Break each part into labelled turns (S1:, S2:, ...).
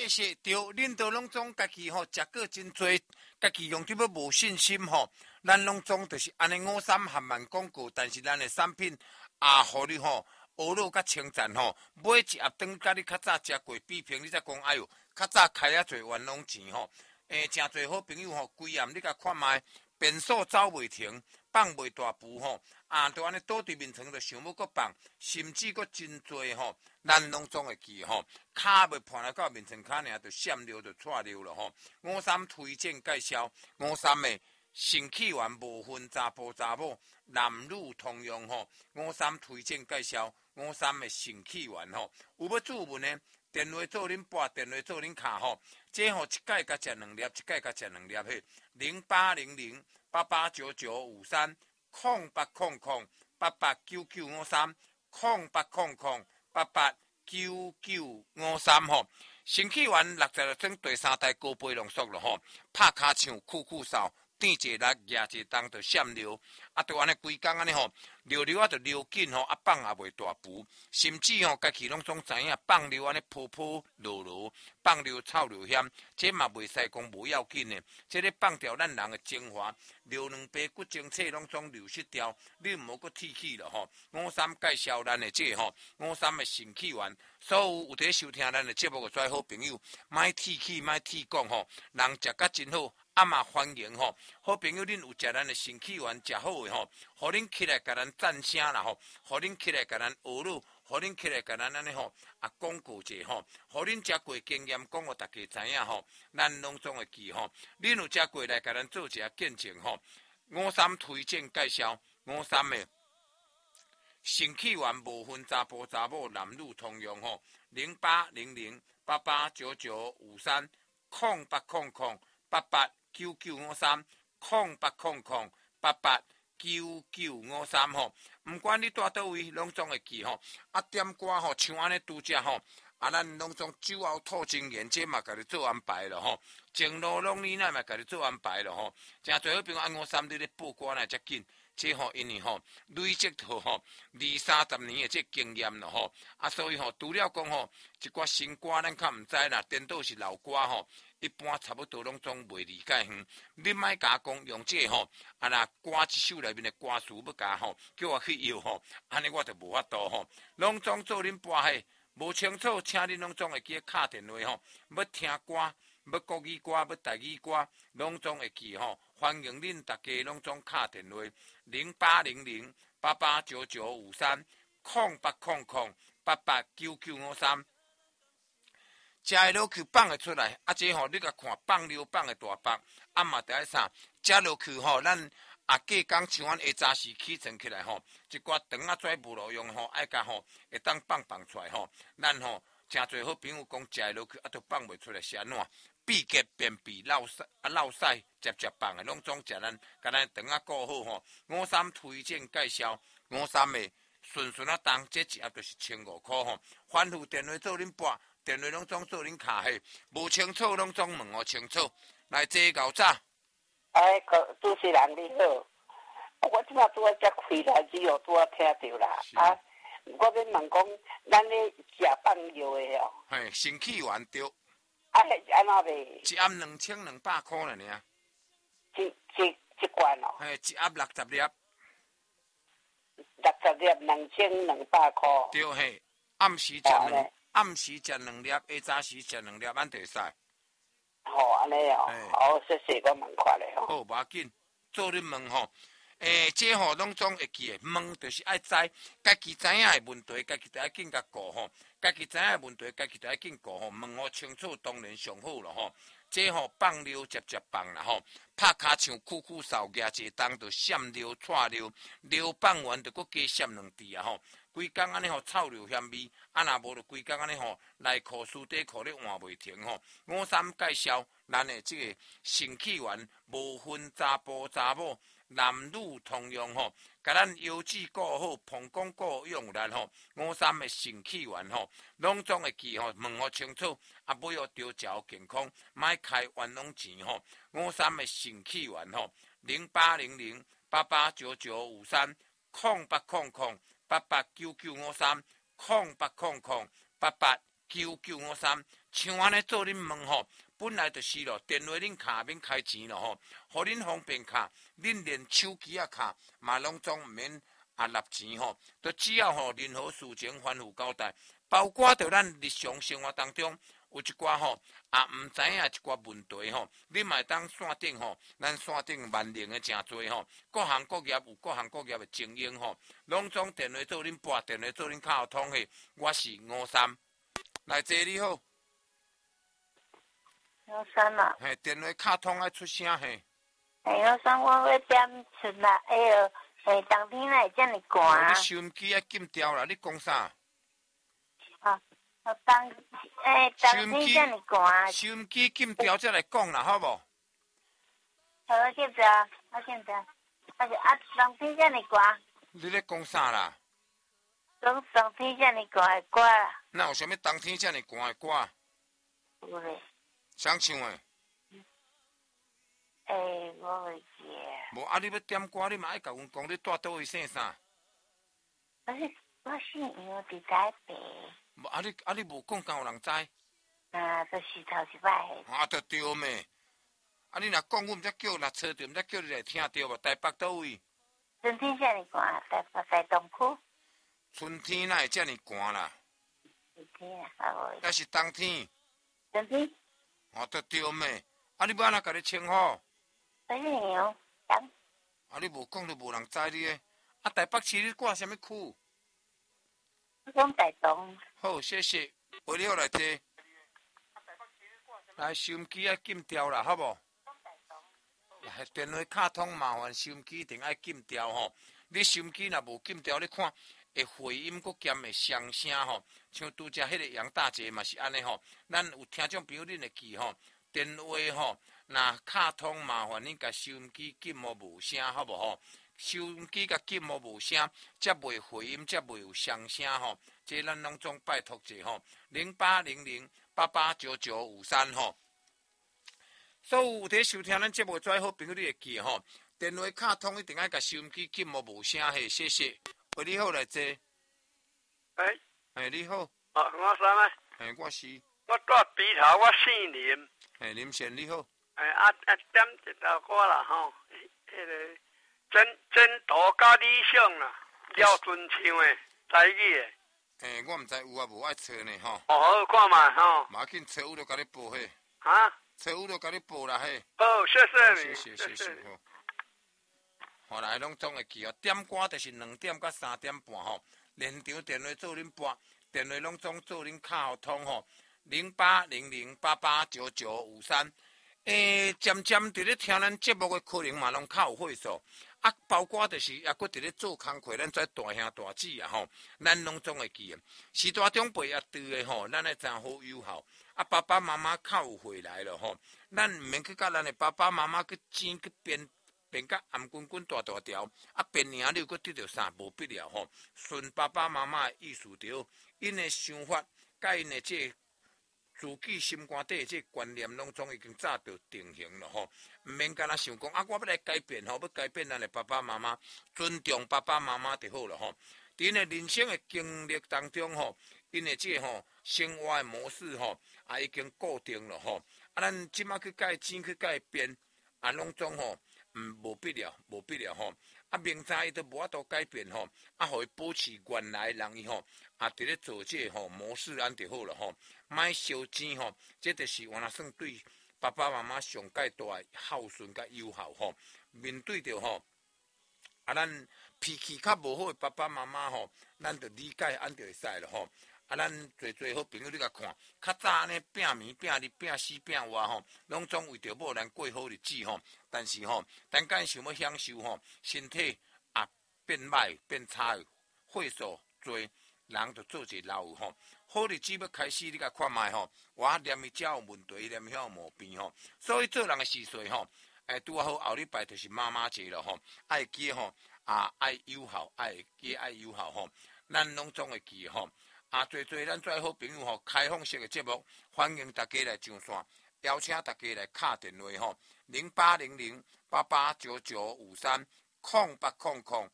S1: 谢谢，对，恁都拢总家己吼，食过真多，家己用得要无信心吼。咱拢总就是安尼53含慢广告，但是咱的产品也互你吼，学乐甲称赞吼。买一盒等甲你较早食过比拼，你才讲哎哟，较早开啊侪冤枉钱吼。真侪好朋友吼，规暗你甲看卖，变数走袂停，放袂大步吼。都安尼倒伫面床，就想要搁放，甚至搁真侪吼，咱拢总会记吼。骹未盘来到面床骹尔，就闪溜就错溜了吼。53推荐介绍，53的性器官无分查甫查某，男女通用吼。53推荐介绍，53的性器官吼，有要注文呢？电话做恁拨，电话做恁卡吼。这吼一届甲食2粒，一届甲食2粒嘿。0800889953。0800889953，0800889953吼。新起完66种第3代高倍浓缩了吼，拍骹唱酷酷扫，垫一力举一动就闪溜，就安尼规工安尼吼，溜溜就溜紧吼，放也袂大步，甚至吼家己拢总知影放溜安尼坡坡落落，放溜臭溜险，这嘛袂使讲无要紧的，这咧放掉咱人的精华，溜2杯骨精粹拢总流失掉，你毋好搁提起了吼。53介绍咱的这吼，53的新起源，所有伫收听咱的节目的所有好朋友，莫提起，莫提讲吼，人食甲真好。嘛欢迎吼，好朋友恁有食咱的新起源食好的吼，互恁起来甲咱赞声啦吼，互恁起来甲咱学乐，互恁起来甲咱安尼吼广告者吼，互恁食过经验讲互大家知影吼，咱拢总会记吼，恁有食过来甲咱做一下见证吼。53推荐介绍，53的新起源无分查甫查某，男女通用吼，0800889953，0800889953吼。毋管你住倒位，拢总会记吼。点歌吼，像安尼拄则吼，咱拢总酒后吐真言，这嘛甲你做安排了吼。前路拢你那嘛甲你做安排了吼。真侪好朋友53你咧报歌呢遮紧。这吼，因为吼累积到吼20-30年的这经验了吼，所以吼除了讲吼一寡新歌咱较毋知啦，颠倒是老歌吼，一般差不多拢总袂理解远。你莫甲讲用这吼，若歌一首内面的歌词要甲吼，叫我去摇吼，安尼我就无法度吼，拢总做恁播嘿，无清楚，请恁拢总会记敲电话吼，要听歌，要国语歌，要台语歌，拢总会记吼。欢迎恁大家拢总敲电话0800889953，0800889953。食会落去放会出来，这吼你甲看放溜放的大包，嘛得爱啥？食落去吼，咱隔工像阮下早时起床起来吼，一寡肠仔跩无路用吼，爱甲吼会当放出来吼。咱吼真侪好朋友讲食会落去，都放袂出来是安怎？闭结便秘、落屎、接放的，拢总食咱，甲咱肠仔顾好吼。53推荐介绍，53的顺动，这一盒就是1500块吼。反复电话做恁拨，电话拢总做恁卡嘿，无清楚拢总问我清楚。来坐牛早。
S2: 主持人你好，我即马拄仔才开来之后，拄仔听到啦。我要问讲，咱咧食放药的哦。
S1: 新起源对。
S2: 安怎卖？
S1: 一盒2200块了呢。
S2: 一罐哦。
S1: 一盒60粒。
S2: 60粒2200块。
S1: 对嘿，暗时食2粒，下早时食2粒，安就会使。
S2: 安尼哦。好，谢谢，我问看咧吼。
S1: 好，无要紧，做恁问吼。这吼拢总会记的，问就是爱知，家己知影的问题，家己就要紧甲顾吼。家己知影的问题，家己就要紧顾吼。问好清楚，当然上好了吼。这吼放溜接放啦吼，拍骹像酷酷扫举一动就闪溜错溜，溜放完就搁加闪2滴啊吼。规工安尼吼臭流香味，若无就规工安尼吼内裤输底裤咧换袂停吼。53介绍咱的这个性器源无分查甫查某。男女通用吼，甲咱腰子顾好，膀胱顾好用力吼。53的性起源吼，拢总会记吼，问好清楚，尾要着照健康，莫开冤枉钱吼。53的性起源吼，0800889953，0800889953，0800889953。 9953，像安尼做恁问吼，本来就是咯，电话恁卡免开钱咯吼，互恁方便卡，恁连手机啊卡嘛拢总毋免纳钱吼，都只要吼任何事情反复交代，包括着咱日常生活当中有一寡吼毋知影一寡问题吼，你嘛会当线顶吼，咱线顶万能的诚侪吼，各行各业有各行各业的精英吼，拢总电话做恁拨，电话做恁卡号通的，我是53。来坐你好。
S3: 53嘛。
S1: 嘿，电话卡通爱出声嘿。
S3: 53我要点出来，冬天哪会这么寒？
S1: 你收音机爱禁掉啦！你讲啥？
S3: 冬天这么寒。
S1: 收音机禁掉才来讲啦，好无？
S3: 好，我禁掉。冬天这么寒。
S1: 你咧讲啥啦？
S3: 冬天这么寒的歌啦。
S1: 那有啥物冬天这么寒的歌？
S3: 有咧。
S1: 谁唱的？
S3: 我袂记。
S1: 无啊！你要点歌，你嘛爱甲阮讲，你住倒位姓啥？
S3: 我姓杨，伫台北。
S1: 无啊！你无讲，敢有人知？
S3: 就是头一摆。
S1: 就对咩？啊！你若讲，阮毋则叫，若找着，毋则叫你来听着无？台北倒位？
S3: 春天这么寒，台东区。
S1: 春天哪会这么寒啦？
S3: 春天啊，
S1: 那是冬天。
S3: 春天。
S1: 就对咩？啊！你要安怎甲你称呼？
S3: 我是杨东。
S1: 啊！你无讲就无人知你诶。啊！台北市你挂啥物区？
S3: 我讲台东。
S1: 好，谢谢。为你好来坐。来，收音机爱禁掉啦，好无？来，电话卡通麻烦收音机一定爱禁掉吼。你收音机若无禁掉，你看会回音搁兼会双声吼。像拄则迄个杨大姐嘛是安尼吼。咱有听众朋友恁会记吼，电话吼，若卡通麻烦恁甲收音机禁好无声，好无吼？收音机甲禁好无声，则袂回音，则袂有双声吼。这咱拢总拜托者吼，0800889953吼。所有伫收听咱节目最好朋友你会记吼，电话卡通一定爱甲收音机禁好无声嘿，谢谢。喂，你好来坐。你好。
S4: 我啥呢？
S1: 我是。
S4: 我住鼻头，我姓林。
S1: 林先你好。
S4: 点一首歌啦吼，迄个真图甲理想啦，廖春唱的台语的。
S1: 我毋知有啊无爱找呢吼。
S4: 好看嘛吼。
S1: 马紧找有就甲你报嘿。找有就甲你报啦嘿。
S4: 好，谢谢你。
S1: 谢谢好。后来拢总会记哦，点歌就是2点到3点半吼。连场电话做恁拨，电话拢总做恁卡号通吼，0800889953。渐渐伫咧听咱节目的可能嘛拢较有岁数，包括就是也搁伫咧做工课，咱遮大兄大姊啊吼，咱拢总会记的。时大长辈也对的吼，咱会真好友好。爸爸妈妈较有回来了吼，咱毋免去甲咱的爸爸妈妈去争去变甲暗滚滚大条，变赢了搁得到啥无必要吼。顺爸爸妈妈的意思着，因的想法甲因的这自己心肝底这观念拢总已经早就定型了吼，毋免干那想讲我要来改变吼，要改变咱的爸爸妈妈，尊重爸爸妈妈就好了吼。伫因的人生的经历当中吼，因的这吼生活的模式吼，已经固定了吼。咱即马去改钱去改变，拢总吼无必要吼。明早伊都无法度改变吼，互伊保持原来人伊吼，伫咧做这吼模式安就好了吼。莫烧钱吼，这就是我若算对爸爸妈妈上界大的孝顺甲友好吼。面对着吼，咱脾气较无好的爸爸妈妈吼，咱就理解安就会使了吼。咱做好朋友你甲看，较早安尼拼暝拼日拼死拼活吼，拢总为着某人过好日子吼。但是吼，等间想要享受吼，身体变歹变差的岁数多，人就做一老吼。好日子要开始，你甲看卖吼，我念伊遮有问题，念伊遐有毛病吼。所以做人的时岁吼，拄好后礼拜就是妈妈节了吼，爱记吼爱友好，爱友好吼，咱拢总会记吼。做咱最好朋友吼，开放式的节目，欢迎大家来上线，邀请大家来敲电话吼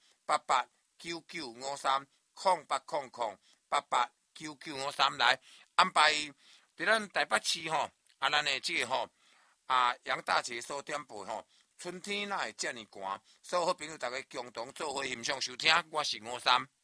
S1: ，0800889953，0800889953，0800889953来。 安排伫咱台北市吼，咱的这个吼杨大姐所点播吼，春天哪会遮尔寒？所有好朋友大家共同做伙欣赏收听，我是53。